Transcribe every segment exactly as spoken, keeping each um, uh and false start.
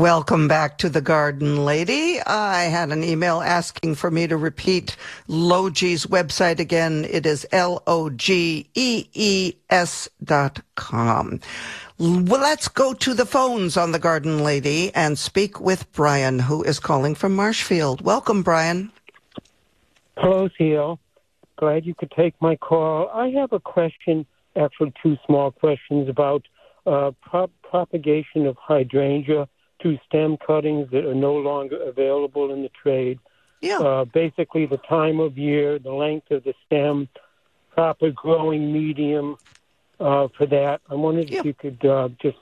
Welcome back to the Garden Lady. I had an email asking for me to repeat Logee's website again. It is L O G E E S dot com. Well, let's go to the phones on the Garden Lady and speak with Brian, who is calling from Marshfield. Welcome, Brian. Hello, Theo. Glad you could take my call. I have a question, actually two small questions about uh, prop- propagation of hydrangea to stem cuttings that are no longer available in the trade. Yeah. Uh, basically, the time of year, the length of the stem, proper growing medium uh, for that. I wondered yeah. if you could uh, just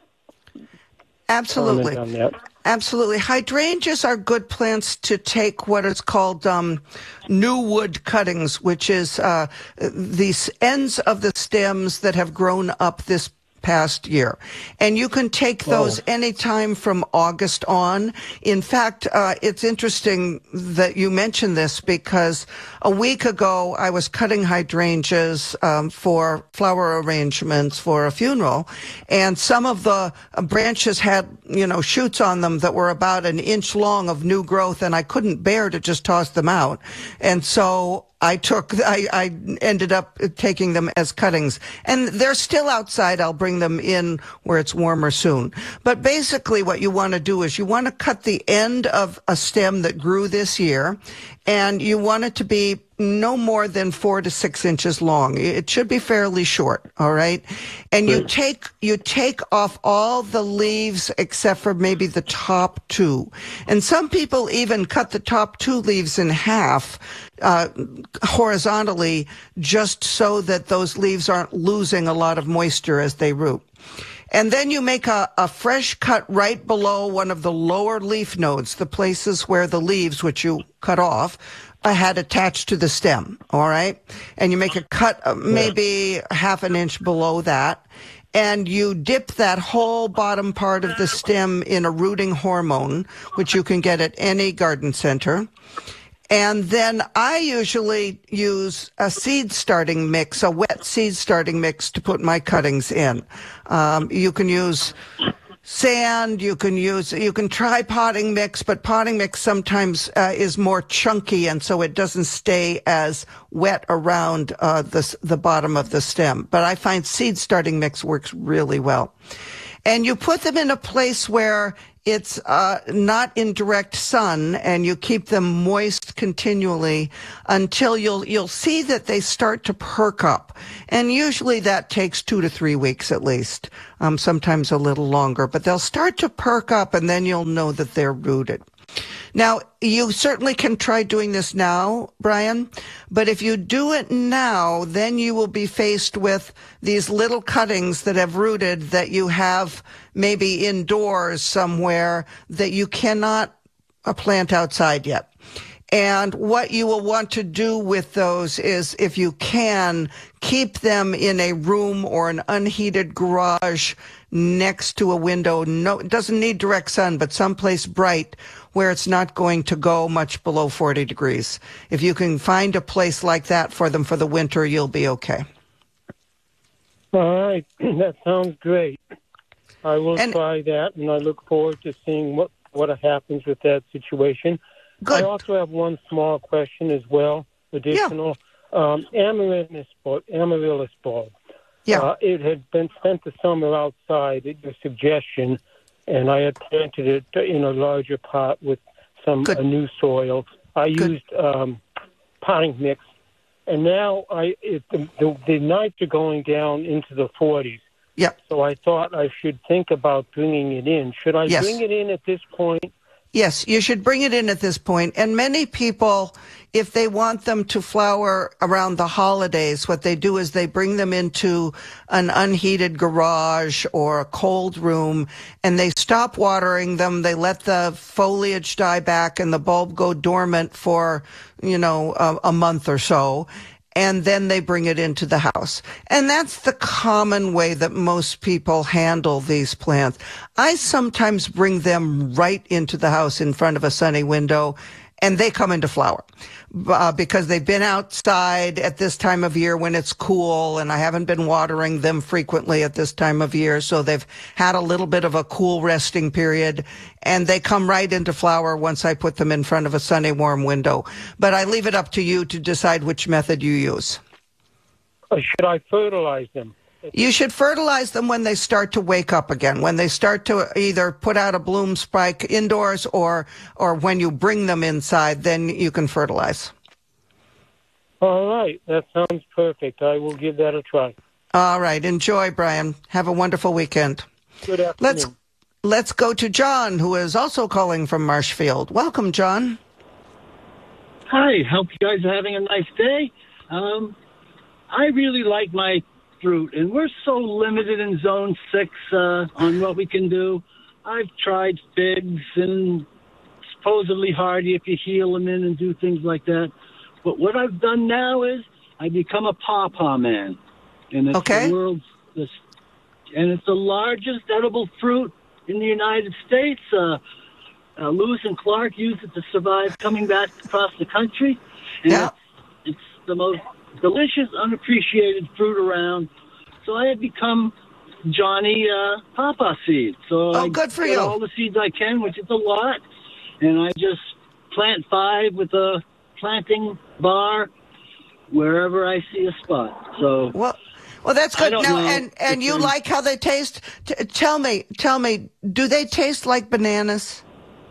Absolutely. comment on that. Absolutely. Hydrangeas are good plants to take what is called um, new wood cuttings, which is uh, these ends of the stems that have grown up this past year. And you can take those Oh. anytime from August on. In fact, uh, it's interesting that you mentioned this because a week ago I was cutting hydrangeas um, for flower arrangements for a funeral, and some of the uh, branches had, you know, shoots on them that were about an inch long of new growth, and I couldn't bear to just toss them out. And so I took, I, I ended up taking them as cuttings, and they're still outside. I'll bring them in where it's warmer soon. But basically what you want to do is you want to cut the end of a stem that grew this year, and you want it to be no more than four to six inches long. It should be fairly short, all right? And you take, you take off all the leaves except for maybe the top two. And some people even cut the top two leaves in half, uh, horizontally, just so that those leaves aren't losing a lot of moisture as they root. And then you make a, a fresh cut right below one of the lower leaf nodes, the places where the leaves, which you cut off, uh, had attached to the stem, all right? And you make a cut uh, maybe half an inch below that, and you dip that whole bottom part of the stem in a rooting hormone, which you can get at any garden center. And then I usually use a seed starting mix, a wet seed starting mix to put my cuttings in. Um, you can use sand, you can use, you can try potting mix, but potting mix sometimes uh, is more chunky, and so it doesn't stay as wet around uh, the, the bottom of the stem. But I find seed starting mix works really well. And you put them in a place where it's uh, not in direct sun, and you keep them moist continually until you'll you'll see that they start to perk up. And usually that takes two to three weeks at least, um, sometimes a little longer. But they'll start to perk up, and then you'll know that they're rooted. Now, you certainly can try doing this now, Brian, but if you do it now, then you will be faced with these little cuttings that have rooted that you have maybe indoors somewhere that you cannot uh, plant outside yet. And what you will want to do with those is, if you can, keep them in a room or an unheated garage next to a window. No, it doesn't need direct sun, but someplace bright where it's not going to go much below forty degrees. If you can find a place like that for them for the winter, you'll be okay. All right. That sounds great. I will And- try that, and I look forward to seeing what, what happens with that situation. Good. I also have one small question as well, additional. Um, amaryllis bulb. Amaryllis bulb. Yeah. Uh, it had been spent the summer outside at your suggestion, and I had planted it in a larger pot with some Good. uh, new soil. I Good. used um, potting mix, and now I it, the, the, the nights are going down into the forties. Yep. So I thought I should think about bringing it in. Should I Yes. bring it in at this point? Yes, you should bring it in at this point. And many people, if they want them to flower around the holidays, what they do is they bring them into an unheated garage or a cold room, and they stop watering them. They let the foliage die back and the bulb go dormant for, you know, a, a month or so. And then they bring it into the house. And that's the common way that most people handle these plants. I sometimes bring them right into the house in front of a sunny window, and they come into flower. uh, because they've been outside at this time of year when it's cool, and I haven't been watering them frequently at this time of year, so they've had a little bit of a cool resting period, and they come right into flower once I put them in front of a sunny, warm window. But I leave it up to you to decide which method you use. Or should I fertilize them? You should fertilize them when they start to wake up again, when they start to either put out a bloom spike indoors or or when you bring them inside, then you can fertilize. All right. That sounds perfect. I will give that a try. All right. Enjoy, Brian. Have a wonderful weekend. Good afternoon. Let's, let's go to John, who is also calling from Marshfield. Welcome, John. Hi. Hope you guys are having a nice day. Um, I really like my fruit, and we're so limited in zone six uh, on what we can do. I've tried figs and supposedly hardy if you heal them in and do things like that. But what I've done now is I become a pawpaw man. And it's okay. the world's, and it's the largest edible fruit in the United States. Uh, uh, Lewis and Clark used it to survive coming back across the country. And yeah. it's, it's the most delicious, unappreciated fruit around. So I have become Johnny uh, Pawpaw Seed. So oh, I good for get you. all the seeds I can, which is a lot, and I just plant five with a planting bar wherever I see a spot. So well, well, that's good. Now, know and and you like how they taste? T- tell me, tell me, do they taste like bananas?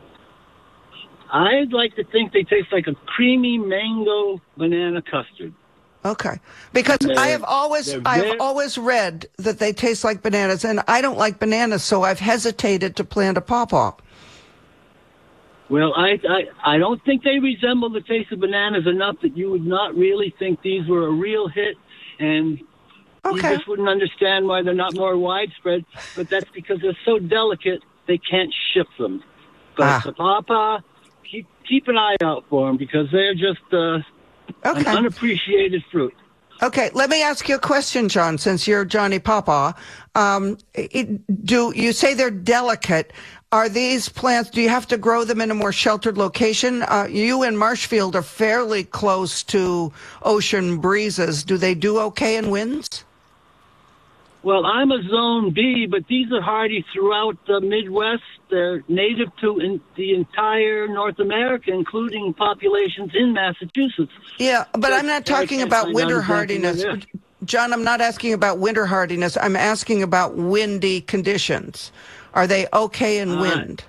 I'd like to think they taste like a creamy mango banana custard. Okay, because they're, I have always I've always read that they taste like bananas, and I don't like bananas, so I've hesitated to plant a pawpaw. Well, I, I I don't think they resemble the taste of bananas enough that you would not really think these were a real hit, and okay. you just wouldn't understand why they're not more widespread. But that's because they're so delicate they can't ship them. But ah. the pawpaw, keep keep an eye out for them because they're just. Uh, Okay. An unappreciated fruit. Okay, let me ask you a question, John, since you're Johnny Pawpaw. Um, it, do you say they're delicate? Are these plants, do you have to grow them in a more sheltered location? Uh, you in Marshfield are fairly close to ocean breezes. Do they do okay in winds? Well, I'm a Zone B, but these are hardy throughout the Midwest. They're native to in the entire North America, including populations in Massachusetts. Yeah, but, but I'm not talking about winter hardiness. John, I'm not asking about winter hardiness. I'm asking about windy conditions. Are they okay in uh, wind?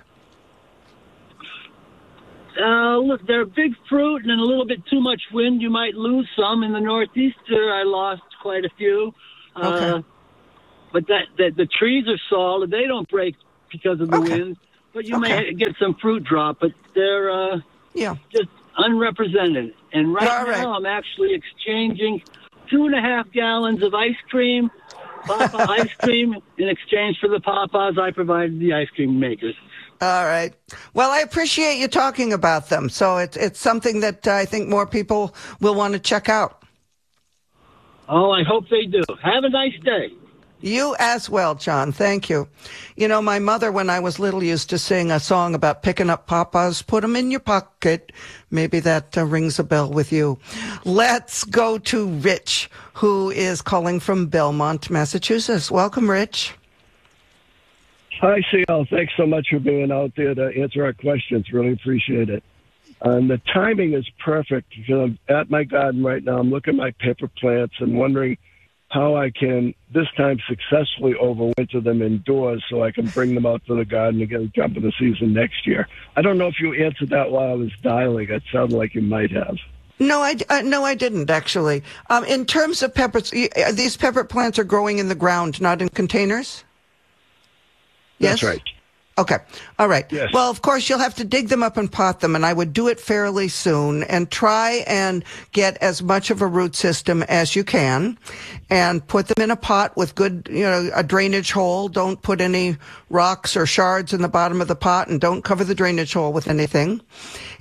Uh, look, they're a big fruit, and in a little bit too much wind, you might lose some. In the Northeast, I lost quite a few. Okay. Uh, But that, that the trees are solid; they don't break because of the okay. wind. But you okay. may get some fruit drop, but they're uh, yeah. just unrepresented. And right All now, right. I'm actually exchanging two and a half gallons of ice cream, Pawpaw ice cream, in exchange for the pawpaws I provided the ice cream makers. All right. Well, I appreciate you talking about them. So it's it's something that I think more people will want to check out. Oh, I hope they do. Have a nice day. You as well, John. Thank you. You know, my mother, when I was little, used to sing a song about picking up pawpaws, put them in your pocket. Maybe that uh, rings a bell with you. Let's go to Rich, who is calling from Belmont, Massachusetts. Welcome, Rich. Hi, C L. Thanks so much for being out there to answer our questions. Really appreciate it. And the timing is perfect because I'm at my garden right now. I'm looking at my pepper plants and wondering how I can, this time, successfully overwinter them indoors so I can bring them out to the garden and get a jump of the season next year. I don't know if you answered that while I was dialing. It sounded like you might have. No, I, uh, no, I didn't, actually. Um, in terms of peppers, these pepper plants are growing in the ground, not in containers? That's yes? right. Okay. All right. Yes. Well, of course, you'll have to dig them up and pot them, and I would do it fairly soon and try and get as much of a root system as you can and put them in a pot with good, you know, a drainage hole. Don't put any rocks or shards in the bottom of the pot and don't cover the drainage hole with anything.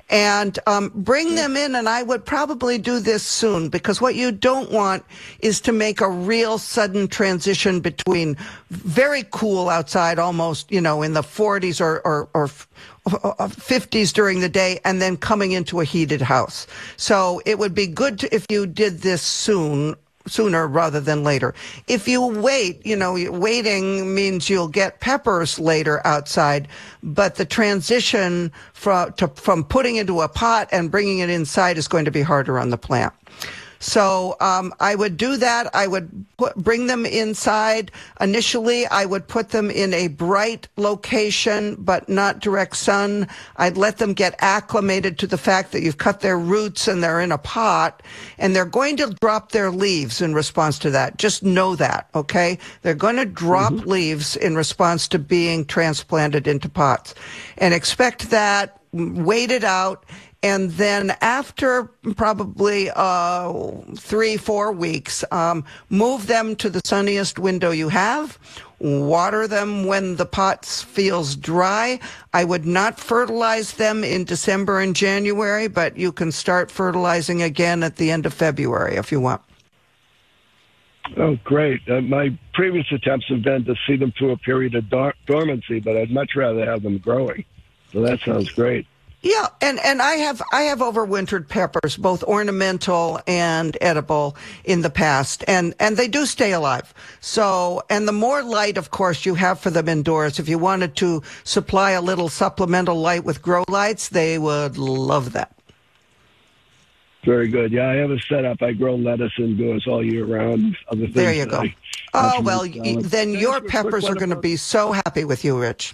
and um, bring them in. And I would probably do this soon, because what you don't want is to make a real sudden transition between very cool outside, almost, you know, in the forties or, or, or fifties during the day, and then coming into a heated house. So it would be good to, if you did this soon, sooner rather than later. If you wait, you know, waiting means you'll get peppers later outside, but the transition from, to, from putting into a pot and bringing it inside is going to be harder on the plant. So um, I would do that. I would put, bring them inside. Initially, I would put them in a bright location, but not direct sun. I'd let them get acclimated to the fact that you've cut their roots and they're in a pot, and they're going to drop their leaves in response to that. Just know that, okay? They're going to drop mm-hmm. leaves in response to being transplanted into pots. And expect that, wait it out. And then after probably uh, three, four weeks, um, move them to the sunniest window you have. Water them when the pot feels dry. I would not fertilize them in December and January, but you can start fertilizing again at the end of February if you want. Oh, great. Uh, my previous attempts have been to see them through a period of dor- dormancy, but I'd much rather have them growing. So that sounds great. Yeah, and, and I have I have overwintered peppers, both ornamental and edible, in the past, and, and they do stay alive. So, and the more light, of course, you have for them indoors, if you wanted to supply a little supplemental light with grow lights, they would love that. Very good. Yeah, I have a setup. I grow lettuce indoors all year round. Other things there you go. I, oh, well, y- then your peppers are going to be so happy with you, Rich.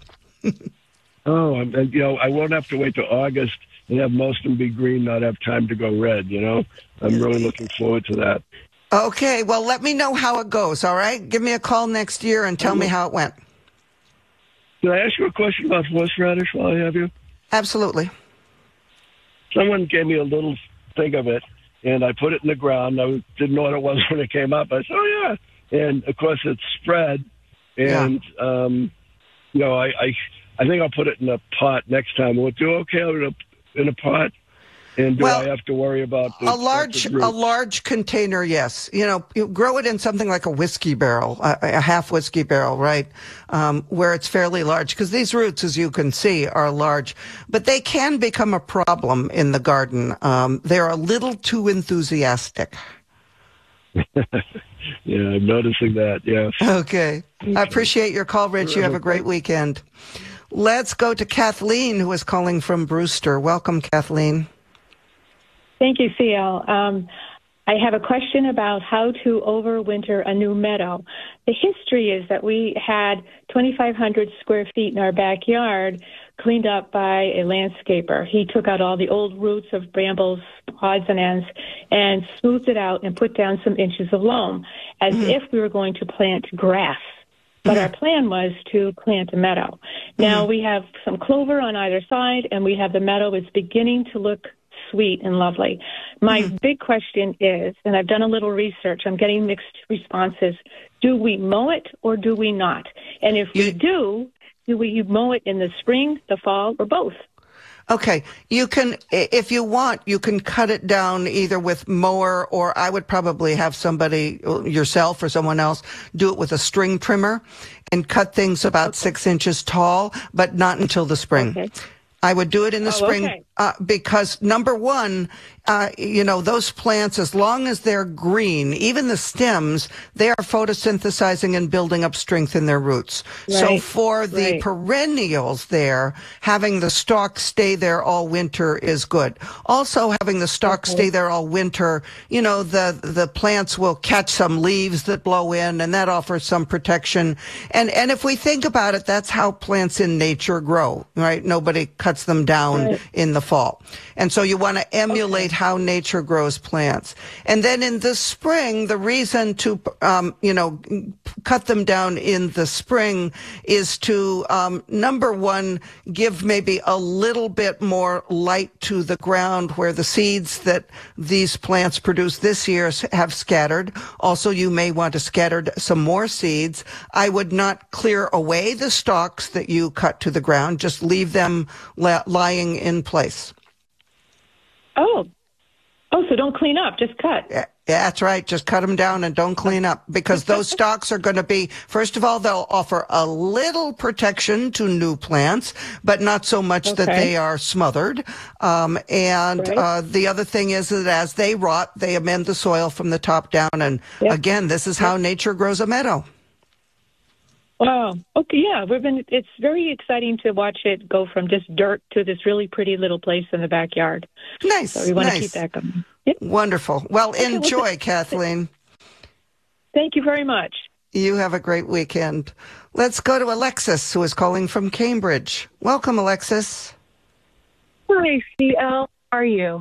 Oh, and, and, you know, I won't have to wait till August and have most of them be green, not have time to go red, you know? I'm really looking forward to that. Okay, well, let me know how it goes, all right? Give me a call next year and tell me how it went. Can I ask you a question about horseradish while I have you? Absolutely. Someone gave me a little thing of it, and I put it in the ground. I didn't know what it was when it came up. I said, oh, yeah. And, of course, it's spread. And, yeah. um, you know, I... I I think I'll put it in a pot next time. Will it do okay in a, in a pot? And do well, I have to worry about the a large a large container? Yes, you know, you grow it in something like a whiskey barrel, a, a half whiskey barrel, right, um, where it's fairly large. Because these roots, as you can see, are large, but they can become a problem in the garden. Um, they're a little too enthusiastic. Yeah, I'm noticing that. Yes. Okay, I appreciate your call, Rich. You have a great weekend. Let's go to Kathleen, who is calling from Brewster. Welcome, Kathleen. Thank you, C L. Um, I have a question about how to overwinter a new meadow. The history is that we had twenty-five hundred square feet in our backyard cleaned up by a landscaper. He took out all the old roots of brambles, odds and ends, and smoothed it out and put down some inches of loam, as mm-hmm. if we were going to plant grass. But our plan was to plant a meadow. Now mm-hmm. we have some clover on either side, and we have the meadow is beginning to look sweet and lovely. My mm-hmm. big question is, and I've done a little research, I'm getting mixed responses, do we mow it or do we not? And if you, we do, do we mow it in the spring, the fall, or both? Okay, you can, if you want, you can cut it down either with mower, or I would probably have somebody, yourself or someone else, do it with a string trimmer and cut things about okay. six inches tall, but not until the spring. Okay. I would do it in the oh, spring okay. uh, because, number one, uh, you know, those plants, as long as they're green, even the stems, they are photosynthesizing and building up strength in their roots. Right. So for the right. perennials there, having the stalk stay there all winter is good. Also, having the stalk okay. stay there all winter, you know, the, the plants will catch some leaves that blow in, and that offers some protection. And, and if we think about it, that's how plants in nature grow, right? Nobody cuts them down right. in the fall. And so you want to emulate okay. how nature grows plants. And then in the spring, the reason to, um, you know, cut them down in the spring is to, um, number one, give maybe a little bit more light to the ground where the seeds that these plants produce this year have scattered. Also, you may want to scatter some more seeds. I would not clear away the stalks that you cut to the ground. Just leave them la- lying in place. Oh. Oh, so don't clean up, just cut. Yeah, that's right. Just cut them down and don't clean up, because those stalks are going to be, first of all, they'll offer a little protection to new plants, but not so much Okay. that they are smothered. Um, and Right. uh, the other thing is that as they rot, they amend the soil from the top down. And Yep. again, this is how nature grows a meadow. Wow. Okay, yeah, we've been. It's very exciting to watch it go from just dirt to this really pretty little place in the backyard. Nice. So we want to nice. keep that going. Yep. Wonderful. Well, Okay, well, enjoy, th- Kathleen. Thank you very much. You have a great weekend. Let's go to Alexis, who is calling from Cambridge. Welcome, Alexis. Hi, C L. How are you?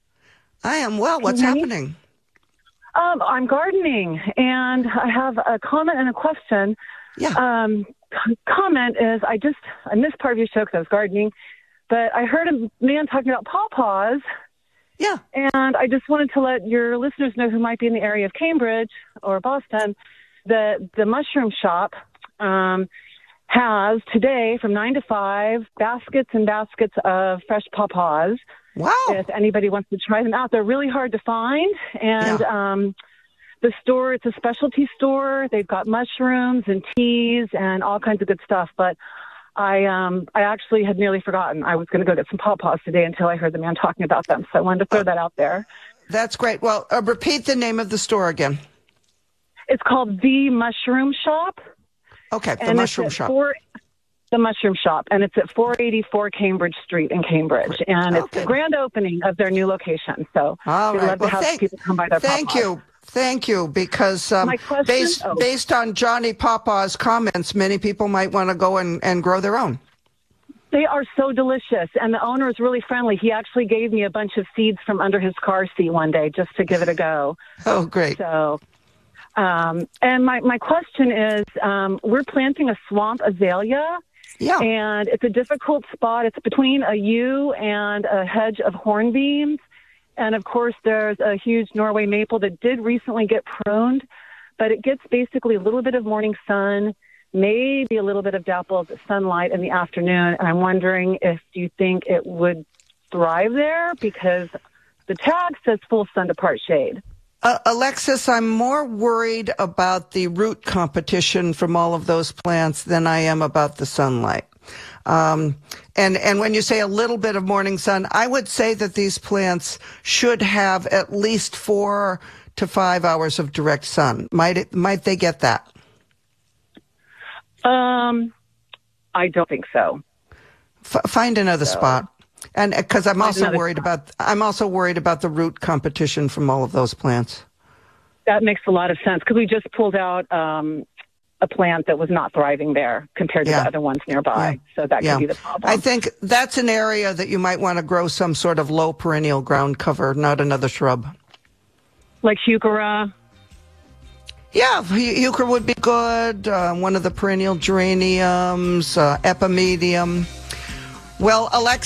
I am well. What's you hear me? happening? Um, I'm gardening, and I have a comment and a question. Yeah. Um, c- comment is I just I missed part of your show because I was gardening, but I heard a man talking about pawpaws, Yeah. and I just wanted to let your listeners know who might be in the area of Cambridge or Boston that the mushroom shop um, has today from nine to five baskets and baskets of fresh pawpaws. Wow. If anybody wants to try them out, they're really hard to find. And Yeah. um, the store, it's a specialty store. They've got mushrooms and teas and all kinds of good stuff. But I um, I actually had nearly forgotten. I was going to go get some pawpaws today until I heard the man talking about them. So I wanted to throw that out there. That's great. Well, uh, repeat the name of the store again. It's called The Mushroom Shop. Okay, the and Mushroom it's at Shop. Four, the Mushroom Shop. And it's at four eighty-four Cambridge Street in Cambridge. And it's Okay. the grand opening of their new location. So All we'd right. love Well, to have thank, people come by their thank pawpaws. you. Thank you, because um, My question- based, oh. based on Johnny Papa's comments, many people might want to go and, and grow their own. They are so delicious, and the owner is really friendly. He actually gave me a bunch of seeds from under his car seat one day just to give it a go. Oh, great. So, um, and my, my question is, um, we're planting a swamp azalea, Yeah. and it's a difficult spot. It's between a yew and a hedge of hornbeams. And, of course, there's a huge Norway maple that did recently get pruned, but it gets basically a little bit of morning sun, maybe a little bit of dappled sunlight in the afternoon. And I'm wondering if you think it would thrive there, because the tag says full sun to part shade. Uh, Alexis, I'm more worried about the root competition from all of those plants than I am about the sunlight. Um, and, and when you say a little bit of morning sun, I would say that these plants should have at least four to five hours of direct sun. Might it, might they get that? Um, I don't think so. F- find another So- spot. And because I'm Find also another worried spot. about, I'm also worried about the root competition from all of those plants. That makes a lot of sense, because we just pulled out um, a plant that was not thriving there compared to Yeah. the other ones nearby. Yeah. So that could Yeah. be the problem. I think that's an area that you might want to grow some sort of low perennial ground cover, not another shrub. Like heuchera. Yeah, eu- euchre would be good. Uh, one of the perennial geraniums, uh, epimedium. Well, Alexa.